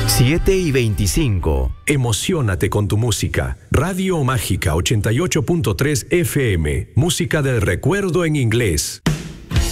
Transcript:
7:25. Emociónate con tu música. Radio Mágica 88.3 FM. Música del recuerdo en inglés.